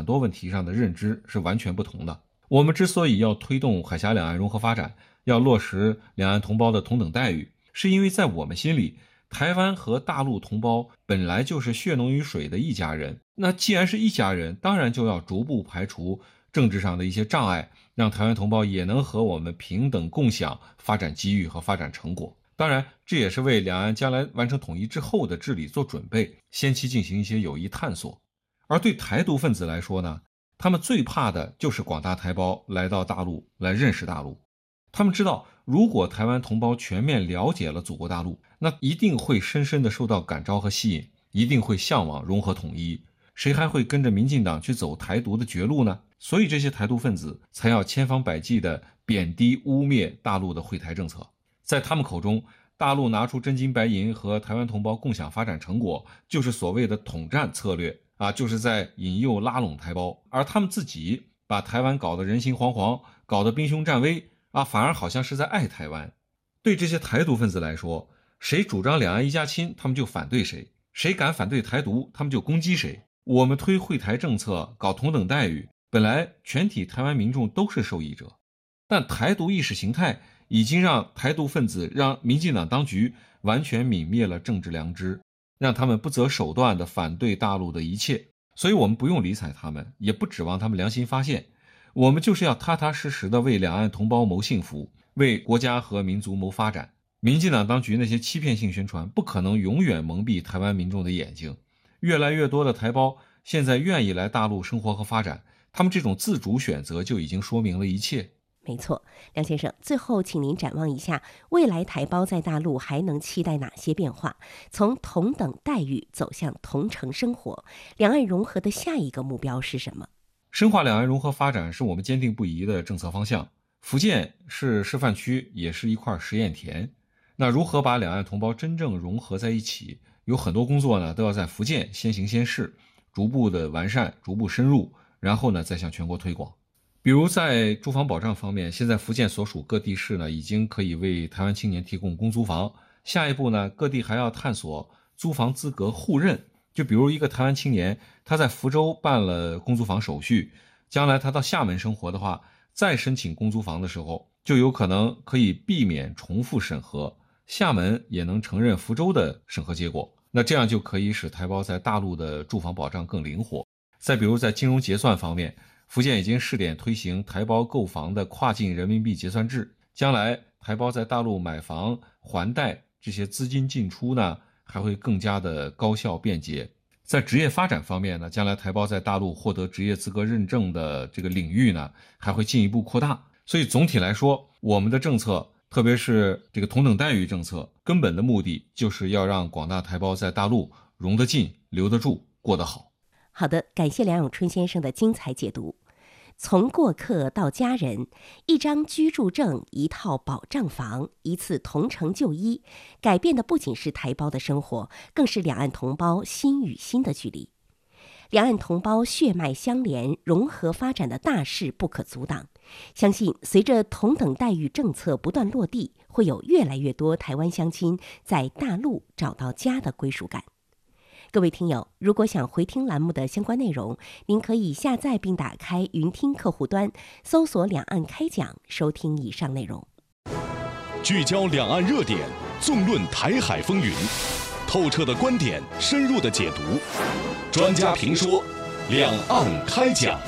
多问题上的认知是完全不同的。我们之所以要推动海峡两岸融合发展，要落实两岸同胞的同等待遇，是因为在我们心里，台湾和大陆同胞本来就是血浓于水的一家人。那既然是一家人，当然就要逐步排除政治上的一些障碍，让台湾同胞也能和我们平等共享发展机遇和发展成果。当然，这也是为两岸将来完成统一之后的治理做准备，先期进行一些有益探索。而对台独分子来说呢，他们最怕的就是广大台胞来到大陆来认识大陆。他们知道，如果台湾同胞全面了解了祖国大陆，那一定会深深地受到感召和吸引，一定会向往融合统一。谁还会跟着民进党去走台独的绝路呢？所以这些台独分子才要千方百计地贬低污蔑大陆的惠台政策。在他们口中，大陆拿出真金白银和台湾同胞共享发展成果，就是所谓的统战策略就是在引诱拉拢台胞，而他们自己把台湾搞得人心惶惶，搞得兵凶战危反而好像是在爱台湾。对这些台独分子来说，谁主张两岸一家亲，他们就反对谁；谁敢反对台独，他们就攻击谁。我们推惠台政策，搞同等待遇，本来全体台湾民众都是受益者，但台独意识形态已经让台独分子、让民进党当局完全泯灭了政治良知，让他们不择手段地反对大陆的一切。所以我们不用理睬他们，也不指望他们良心发现，我们就是要踏踏实实地为两岸同胞谋幸福，为国家和民族谋发展。民进党当局那些欺骗性宣传不可能永远蒙蔽台湾民众的眼睛。越来越多的台胞现在愿意来大陆生活和发展，他们这种自主选择就已经说明了一切。 没错，梁先生，最后请您展望一下未来台胞在大陆还能期待哪些变化？从同等待遇走向同城生活，两岸融合的下一个目标是什么？ 深化两岸融合发展是我们坚定不移的政策方向。福建是示范区，也是一块实验田。那如何把两岸同胞真正融合在一起，有很多工作呢，都要在福建先行先试，逐步的完善，逐步深入，然后呢再向全国推广。比如在住房保障方面，现在福建所属各地市呢，已经可以为台湾青年提供公租房。下一步呢，各地还要探索租房资格互认。就比如一个台湾青年，他在福州办了公租房手续，将来他到厦门生活的话，再申请公租房的时候，就有可能可以避免重复审核，厦门也能承认福州的审核结果。那这样就可以使台胞在大陆的住房保障更灵活。再比如在金融结算方面，福建已经试点推行台胞购房的跨境人民币结算制，将来台胞在大陆买房还贷这些资金进出呢，还会更加的高效便捷。在职业发展方面呢，将来台胞在大陆获得职业资格认证的这个领域呢，还会进一步扩大。所以总体来说，我们的政策，特别是这个同等待遇政策，根本的目的就是要让广大台胞在大陆融得进、留得住、过得好。 好的，感谢梁永春先生的精彩解读。从过客到家人，一张居住证，一套保障房，一次同城就医，改变的不仅是台胞的生活，更是两岸同胞心与心的距离。两岸同胞血脉相连，融合发展的大势不可阻挡。相信随着同等待遇政策不断落地，会有越来越多台湾乡亲在大陆找到家的归属感。各位听友，如果想回听栏目的相关内容，您可以下载并打开云听客户端，搜索两岸开讲，收听以上内容。 聚焦两岸热点，纵论台海风云，透彻的观点，深入的解读，专家评说，两岸开讲。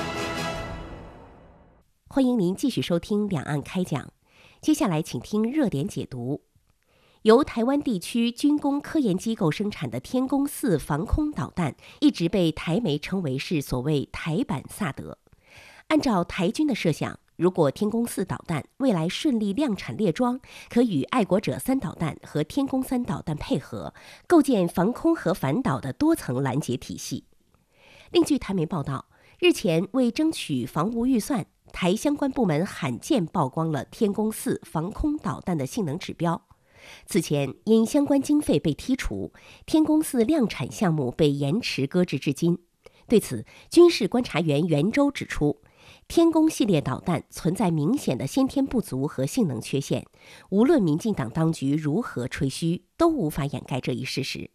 欢迎您继续收听两岸开讲，接下来请听热点解读。由台湾地区军工科研机构生产的天宫4防空导弹，一直被台媒称为是所谓台版萨德。按照台军的设想，如果天宫4导弹未来顺利量产列装，可与爱国者3导弹和天宫3导弹配合，构建防空和反导的多层拦截体系。另据台媒报道，日前为争取防务预算，台相关部门罕见曝光了天宫4防空导弹的性能指标。此前因相关经费被剔除，天宫4量产项目被延迟搁置至今。对此，军事观察员袁周指出，天宫系列导弹存在明显的先天不足和性能缺陷，无论民进党当局如何吹嘘，都无法掩盖这一事实。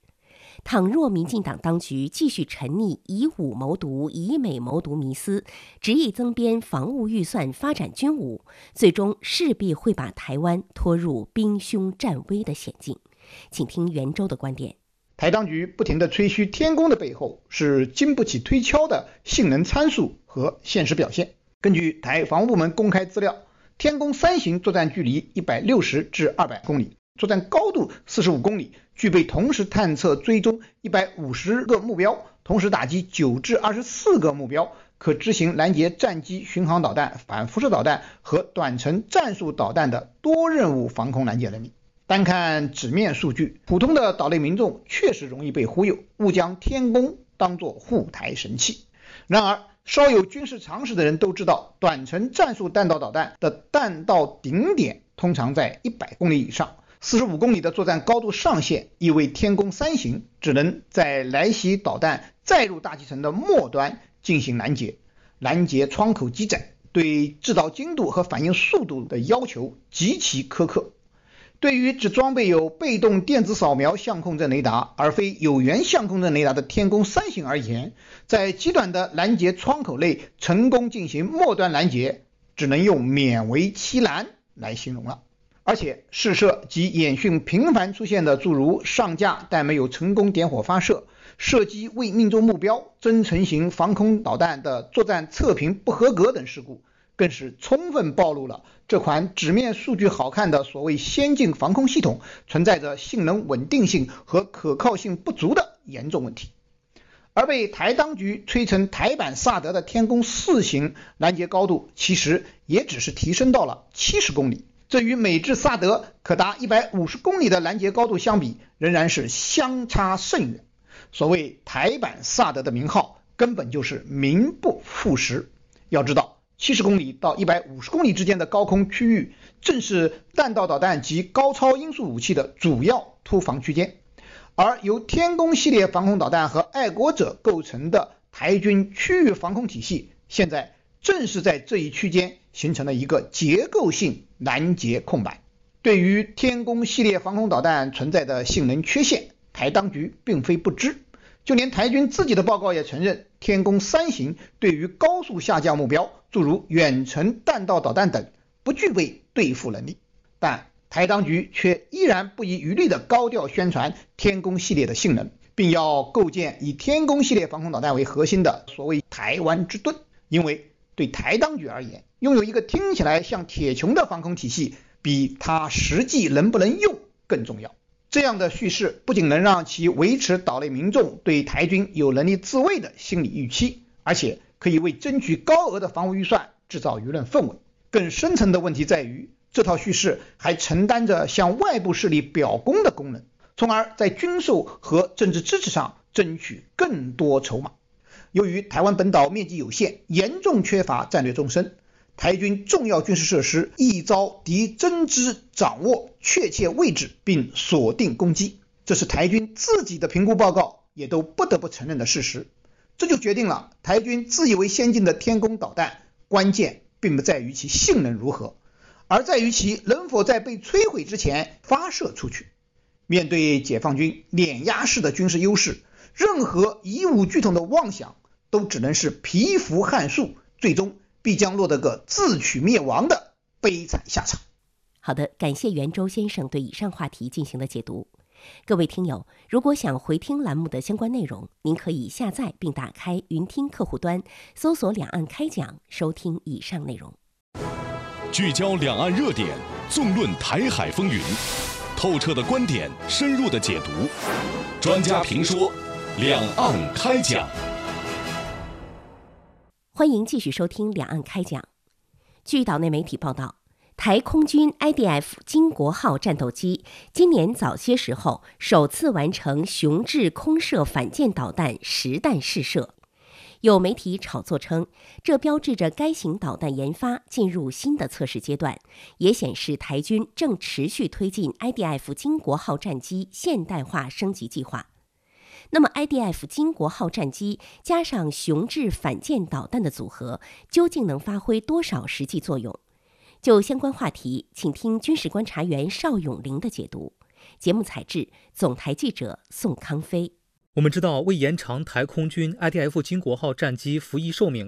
倘若民进党当局继续沉溺以武谋独、以美谋独迷思，执意增编防务预算发展军武，最终势必会把台湾拖入兵凶战危的险境。请听袁周的观点。 台当局不停地吹嘘天宫的背后，是经不起推敲的性能参数和现实表现。根据台防务部门公开资料，天宫3型作战距离160至200公里，作战高度45公里，具备同时探测追踪150个目标，同时打击9至24个目标，可执行拦截战机、巡航导弹、反辐射导弹和短程战术导弹的多任务防空拦截能力。单看纸面数据，普通的岛内民众确实容易被忽悠，误将天宫当作护台神器。然而稍有军事常识的人都知道，短程战术弹道导弹的弹道顶点通常在100公里以上，45公里的作战高度上限意味天宫3型只能在来袭导弹再入大气层的末端进行拦截，拦截窗口极窄，对制导精度和反应速度的要求极其苛刻。对于只装备有被动电子扫描相控阵雷达而非有源相控阵雷达的天宫3型而言，在极短的拦截窗口内成功进行末端拦截，只能用勉为其难来形容了。而且试射及演训频繁出现的诸如上架但没有成功点火发射、射击未命中目标、增程型防空导弹的作战测评不合格等事故，更是充分暴露了这款纸面数据好看的所谓先进防空系统存在着性能稳定性和可靠性不足的严重问题。而被台当局吹成台版萨德的天宫4型拦截高度，其实也只是提升到了70公里，这与美制萨德可达150公里的拦截高度相比，仍然是相差甚远。所谓台版萨德的名号根本就是名不副实。要知道70公里到150公里之间的高空区域，正是弹道导弹及高超音速武器的主要突防区间。而由天宫系列防空导弹和爱国者构成的台军区域防空体系，现在正是在这一区间形成了一个结构性拦截空白。对于天宫系列防空导弹存在的性能缺陷，台当局并非不知，就连台军自己的报告也承认，天宫3型对于高速下降目标，诸如远程弹道导弹等，不具备对付能力。但台当局却依然不遗余力地高调宣传天宫系列的性能，并要构建以天宫系列防空导弹为核心的所谓台湾之盾。因为对台当局而言，拥有一个听起来像铁穹的防空体系，比它实际能不能用更重要。这样的叙事不仅能让其维持岛内民众对台军有能力自卫的心理预期，而且可以为争取高额的防务预算制造舆论氛围。更深层的问题在于，这套叙事还承担着向外部势力表功的功能，从而在军售和政治支持上争取更多筹码。由于台湾本岛面积有限，严重缺乏战略纵深，台军重要军事设施易遭敌真知掌握确切位置并锁定攻击，这是台军自己的评估报告也都不得不承认的事实。这就决定了台军自以为先进的天宫导弹，关键并不在于其性能如何，而在于其能否在被摧毁之前发射出去。面对解放军碾压式的军事优势，任何以武拒统的妄想都只能是蚍蜉撼树，最终必将落得个自取灭亡的悲惨下场。 好的，感谢袁周先生对以上话题进行的解读。各位听友，如果想回听栏目的相关内容，您可以下载并打开云听客户端，搜索两岸开讲，收听以上内容。 聚焦两岸热点，纵论台海风云，透彻的观点，深入的解读，专家评说，两岸开讲。 欢迎继续收听两岸开讲。据岛内媒体报道，台空军 IDF 经国号战斗机今年早些时候首次完成雄质空射反舰导弹实弹试射。有媒体炒作称，这标志着该型导弹研发进入新的测试阶段，也显示台军正持续推进 IDF 经国号战机现代化升级计划。那么 IDF 经国号战机加上雄质反舰导弹的组合，究竟能发挥多少实际作用？就相关话题，请听军事观察员邵永林的解读。节目采制总台记者宋康飞。 我们知道，为延长台空军 IDF 经国号战机服役寿命，